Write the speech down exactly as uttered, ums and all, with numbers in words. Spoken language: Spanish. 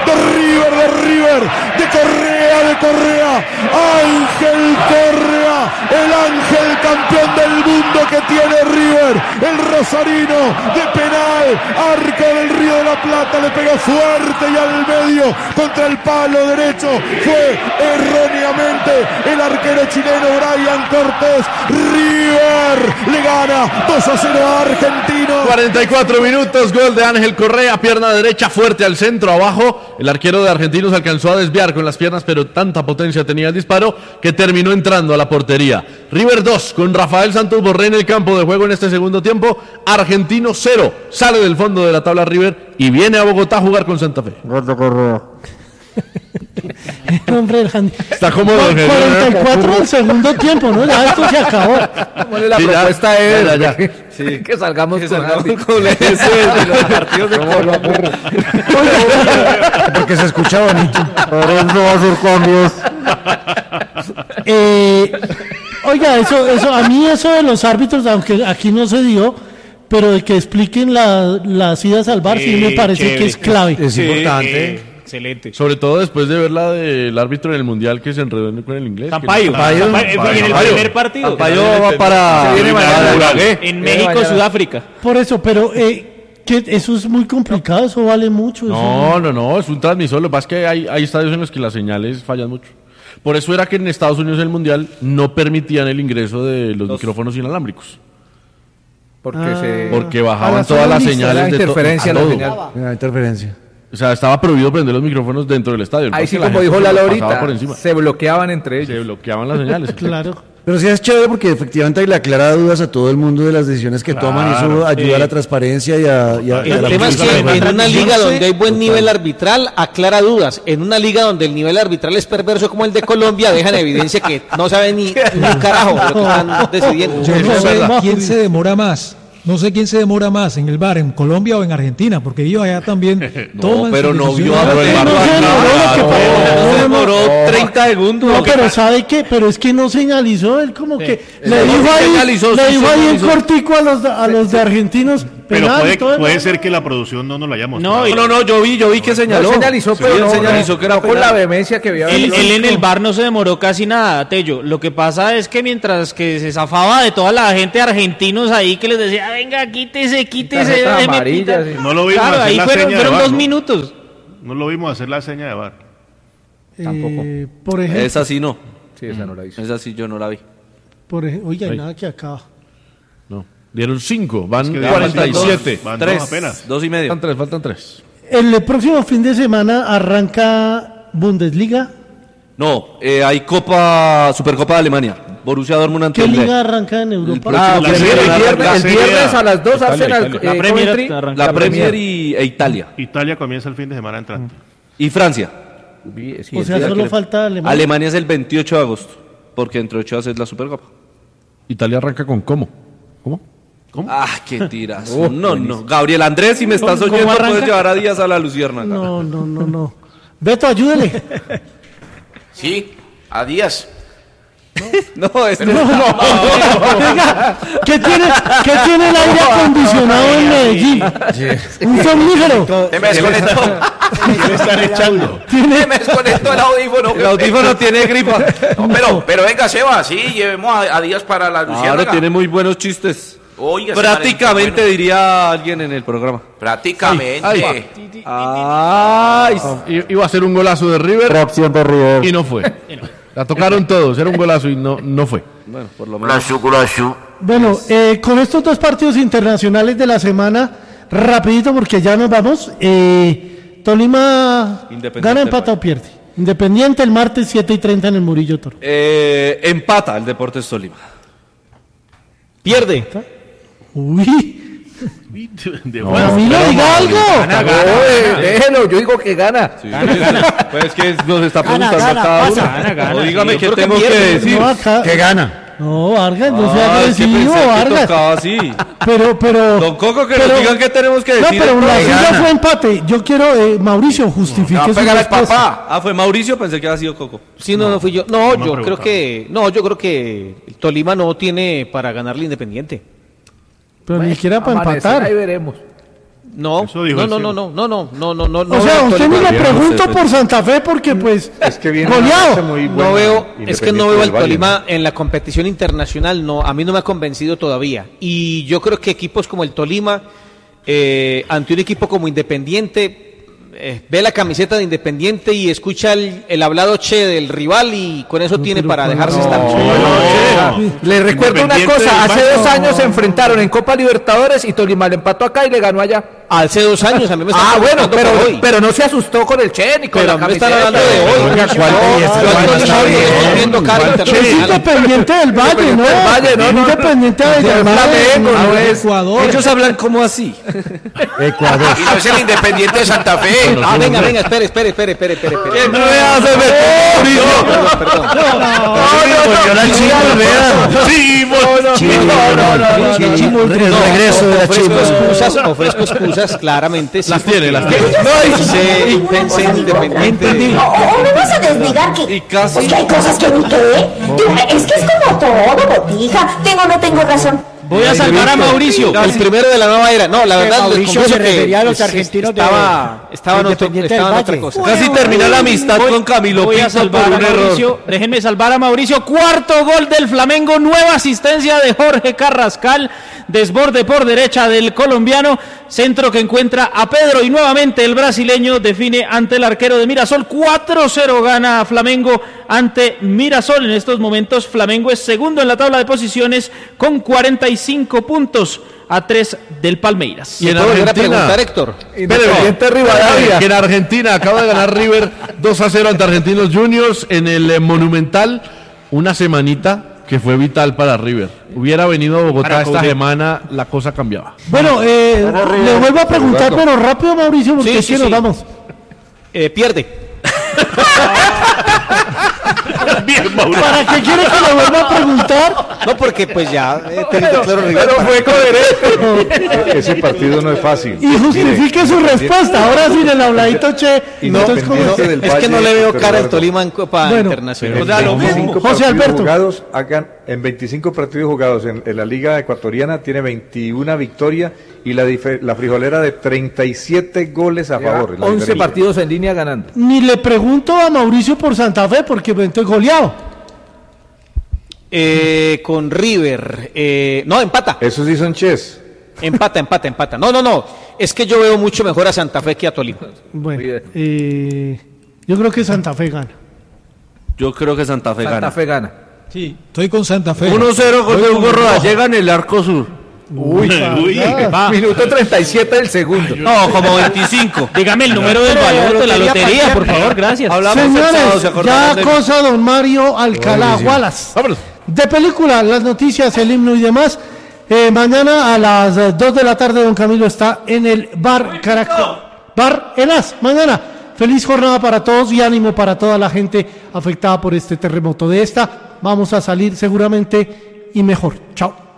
de River, de River, de Correa, de Correa, Ángel Correa, el ángel campeón del mundo que tiene River, el rosarino de penal, arco del Río de la Plata, le pegó fuerte y al medio contra el palo derecho, fue erróneamente el arquero chileno Brian Cortés. River le gana dos a cero a Argentino. cuarenta y cuatro minutos, gol de Ángel Correa, pierna derecha fuerte al centro, abajo, el arquero de Argentinos alcanzó a desviar con las piernas, pero tanta potencia tenía el disparo que terminó entrando a la portería. River dos, con Rafael Santos Borré en el campo de juego en este segundo tiempo, Argentino cero, sale del fondo de la tabla River y viene a Bogotá a jugar con Santa Fe. Gol de Correa. Hombre, el hand... Está cómodo. cuarenta y cuatro del segundo tiempo, ¿no? Ya esto se acabó. ¿Cómo es la Sí, propuesta ya, es? ya, ya. Sí, que salgamos Que con salgamos Andy. con ese de los partidos de Colombia. Porque se escucha bonito. Ahora no va a hacer cambios. Eh, oiga, eso, eso, a mí eso de los árbitros, aunque aquí no se dio, pero de que expliquen la, las idas al bar, sí, Sí, me parece chévere. que es clave. Es Sí, importante. eh, excelente. Sobre todo después de ver la del árbitro en el Mundial que se enredó con el inglés. Sampaio. que- Sampaio. Sampaio, Sampaio. en el primer partido. Sampaio va para, Se viene mañana. para Ibagué. En Viene México, mañana. Sudáfrica. Por eso, pero eh, que eso es muy complicado, eso vale mucho. No, eso... no, no, es un transmisor. Lo que pasa es que hay, hay estadios en los que las señales fallan mucho. Por eso era que en Estados Unidos en el Mundial no permitían el ingreso de los, micrófonos inalámbricos. Porque Ah. se... Porque A bajaban la todas las zona señales la de to- interferencia a en la todo. señal. La interferencia. O sea, estaba prohibido prender los micrófonos dentro del estadio. El Ahí pasa sí, es que la como gente dijo se Lalo los pasaba por ahorita, encima. se bloqueaban entre Se ellos. bloqueaban las señales. Claro. Pero sí es chévere porque efectivamente le aclara dudas a todo el mundo de las decisiones que toman y eso ayuda sí. a la transparencia y a, y a- y a El la tema es que justicia. en una liga Yo donde sé- hay buen nivel arbitral, aclara dudas. En una liga donde el nivel arbitral es perverso como el de Colombia, deja en evidencia que no saben ni, ni carajo de lo que están decidiendo. Yo Yo no no sé sé. quién se demora más. No sé quién se demora más en el bar, en Colombia o en Argentina, porque ellos allá también toman pero sus no vio decisiones. a Pero el No, bar- no, no, no, claro, no, Se no, no, demoró treinta segundos. No, pero ¿sabe qué? Pero es que no señalizó, él como que le Sí, dijo ahí, señalizó, le sí, dijo ahí en señalizó. cortico a los, de- a los de argentinos, Pero penal y puede, todo, puede ¿no? ser que la producción no nos la haya No, mostrado. no, no, yo vi, yo vi que señaló. No señalizó, Sí, pero él no, señalizó no, que era no con penal. la vehemencia que había. Él, él en el bar no se demoró casi nada, Tello. Lo que pasa es que mientras que se zafaba de toda la gente argentinos ahí que les decía, venga, quítese, quítese. Tarjetas déjeme amarillas, quitar". sí. No lo vimos Claro, hacer ahí la fueron, seña de fueron bar, dos ¿no? minutos. No lo vimos hacer la seña de bar. Eh, por ejemplo, Esa sí no. Sí, esa no la hizo. Esa sí yo no la vi. por ejemplo, oiga, hay Ay. nada que acaba. No, dieron cinco, van Es que cuarenta y van siete. dos, van dos Tres, apenas. dos y medio. Faltan tres, faltan tres. El próximo fin de semana arranca Bundesliga. No, eh, hay Copa, Supercopa de Alemania. Borussia Dortmund ante ¿Qué el liga arranca en Europa? Ah, La el Serie viernes, A, el viernes, la el Serie viernes A. a las dos Italia, Arsenal. Italia. eh, La Premier Coventry. arranca. La Premier y, e Italia. Italia comienza el fin de semana entrante. Y Francia. Sí, O sea, sí, solo que- falta Alemania. Alemania es el veintiocho de agosto. Porque dentro de ocho días es la Supercopa. Italia arranca con cómo. ¿Cómo? Ah, qué tiras. no, no. Gabriel Andrés, si me estás ¿Cómo- oyendo, cómo arranca? puedes llevar a Díaz a la Luciérnaga. No, no, no, no. Beto, ayúdele. Sí, a Díaz. No, es No, no, Venga, ¿qué tiene, ¿qué tiene el aire acondicionado en Medellín? Un somnífero. Se me desconectó. ¿Qué le están echando? Se me desconectó el audífono. El audífono tiene gripa. No, pero, pero venga, Seba, sí, llevemos a, a Díaz para la Ahora Luciérnaga. tiene muy buenos chistes. Oiga, ese Prácticamente man es muy diría alguien en el programa. bueno. Prácticamente. Ay, Ay, I- Iba a ser un golazo de River Reacción de River. y no fue. La tocaron todos, era un golazo y no, no fue. bueno, por lo La menos. shu, la shu. Bueno, eh, con estos dos partidos internacionales de la semana, rapidito porque ya nos vamos. Eh, Tolima Independiente gana, del empata Valle. o pierde. Independiente el martes siete y treinta en el Murillo Toro. Eh, empata el Deportes Tolima. Pierde. Uy, De Camilo, diga algo. Oye, déjelo, yo digo que gana. Pues es que nos está Gana, preguntando gana, a cada uno. pasa. Gana, gana. O dígame Yo qué creo que tengo que, pierde. decir. No, acá- Que gana. No, Vargas, no sea Ah, es que agresivo, pensé que Vargas. tocaba así. Pero, pero. Don Coco, que pero- nos digan qué tenemos que No, decir. pero la entonces. suya fue empate. Yo quiero, eh, Mauricio, justifique Va a su pegar al respuesta. papá. Ah, fue Mauricio, pensé que había sido Coco. Sí, no, no fui yo. No, me yo creo preguntaba. que no, yo creo que el Tolima no tiene para ganarle Independiente. Pero ni siquiera para Amanecer, empatar. ahí veremos. No, Eso dijo no, el no, cielo. no, no, no, no, no, no, no. O sea, veo usted ni Tolima- le pregunto por Santa Fe porque pues Es que viene una goleado. racha muy buena, No veo, es que no Independiente veo al del Valle, Tolima en la competición internacional, no, a mí no me ha convencido todavía. Y yo creo que equipos como el Tolima, eh, ante un equipo como Independiente, eh, ve la camiseta de Independiente y escucha el, el hablado che del rival y con eso tiene para dejarse estar. Le recuerdo una Independiente cosa, del hace Valle. dos años se enfrentaron en Copa Libertadores y Tolima le empató acá y le ganó allá. Hace dos años, a mí me están Ah, bueno, preguntando pero, por hoy. pero no se asustó con el Che ni con Pero la me están camiseta. hablando de hoy. Oiga, ¿cuál No, de- yo cuál estoy está hoy bien? estoy viendo cara ¿Cuál Es internacional. Independiente del Valle, ¿no? Independiente del Valle, no, no. Independiente del De Flamengo, Valle. no es. Ecuador. Ellos hablan como así. Ecuador. Y no es el Independiente de Santa Fe. Ah, venga, venga, espere, espere, espere, espere, espere. espere. No me hace ver. Perdón, perdón. Volvió la chiva, vea. Sí, El regreso de la ofrezco chiva. excusas, ofrezco excusas, claramente. Sí, Las tiene, las tiene. Pensé, pensé en Independiente. ¿O, o me vas a desligar que, pues que hay cosas que ni qué? Tú, es que es como todo, botija. Tengo o no tengo razón. Voy a salvar a Mauricio. El primero de la nueva era. No, la verdad, les Mauricio confieso se refería que a los es- argentinos de- estaba, estaba en, otro, Independiente estaba en del otra Valle. cosa. Casi termina la amistad Voy- con Camilo Voy a Pinto salvar por a un error. Mauricio. Déjenme salvar a Mauricio. Cuarto gol del Flamengo. Nueva asistencia de Jorge Carrascal. Desborde por derecha del colombiano. Centro que encuentra a Pedro. Y nuevamente el brasileño define ante el arquero de Mirasol. cuatro cero gana Flamengo ante Mirasol. En estos momentos Flamengo es segundo en la tabla de posiciones con cuarenta y cinco puntos a tres del Palmeiras. Y en ¿Puedo volver a Argentina, preguntar, Héctor? Independiente Espéreme, Rivadavia. que en Argentina acaba de ganar River dos a cero ante Argentinos Juniors en el eh, Monumental. Una semanita que fue vital para River. Hubiera venido a Bogotá Para esta cubrir. semana, la cosa cambiaba. Bueno, eh, le vuelvo a preguntar, pero rápido, Mauricio, porque Sí, es sí, que nos sí. vamos. Eh, pierde. Bien, Mauro. ¿Para qué quiere que le vuelva a preguntar? No, porque pues ya eh, teniendo claro rival. Pero fue coherente. Ese partido no es fácil. Y justifique su respuesta. Ahora sin el habladito, che. Entonces, ¿cómo Independiente es? del Es que no Valle, le veo pero cara al Eduardo, Tolima en Copa Bueno, Internacional. En O sea, lo mismo. veinticinco José partidos Alberto. jugados, hagan, en veinticinco partidos jugados en, en la Liga Ecuatoriana tiene veintiuna victorias y la, dife- la frijolera de treinta y siete goles a favor. la once diferencia. partidos en línea ganando. Ni le pregunto a Mauricio por Santa Fe, porque me estoy goleado. Eh, con River. Eh, no, empata. Esos sí son chess. Empata, empata, empata. No, no, no. Es que yo veo mucho mejor a Santa Fe que a Tolima. Bueno, eh, yo creo que Santa Fe gana. Yo creo que Santa Fe Santa gana. Fe gana. Sí, estoy con Santa Fe. uno cero gol de Voy Hugo con- Rodallega en el arco sur. Uy, Va. Minuto treinta y siete del segundo. No, como veinticinco. Dígame el número del baloto de la lotería, por favor, gracias. Hablamos el sábado, Señores, ¿se ya acordarán de mí? cosa don Mario Alcalá Wallace. Vámonos. De película, las noticias, el himno y demás. Eh, mañana a las eh, dos de la tarde don Camilo está en el Bar Caracol. Bar Elas, mañana. Feliz jornada para todos y ánimo para toda la gente afectada por este terremoto. De esta vamos a salir seguramente y mejor. Chao.